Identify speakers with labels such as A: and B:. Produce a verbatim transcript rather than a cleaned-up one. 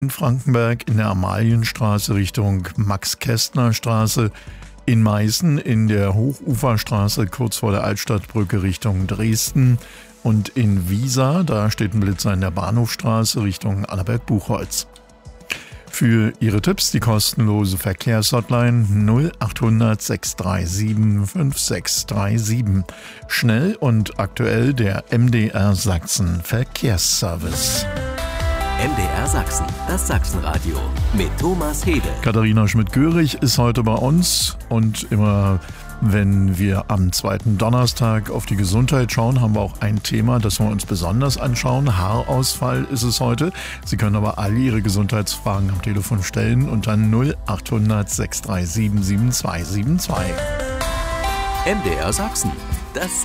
A: In Frankenberg in der Amalienstraße Richtung Max-Kästner-Straße, in Meißen in der Hochuferstraße kurz vor der Altstadtbrücke Richtung Dresden und in Wiesa, da steht ein Blitzer in der Bahnhofstraße Richtung Annaberg-Buchholz. Für Ihre Tipps die kostenlose Verkehrshotline null achthundert sechs drei sieben fünf sechs drei sieben. Schnell und aktuell der M D R Sachsen Verkehrsservice.
B: M D R Sachsen, das Sachsenradio mit Thomas Hede.
A: Katharina Schmidt-Görig ist heute bei uns und immer wenn wir am zweiten Donnerstag auf die Gesundheit schauen, haben wir auch ein Thema, das wir uns besonders anschauen. Haarausfall ist es heute. Sie können aber alle Ihre Gesundheitsfragen am Telefon stellen unter null achthundert sechs drei sieben sieben zwei sieben zwei.
B: M D R Sachsen, das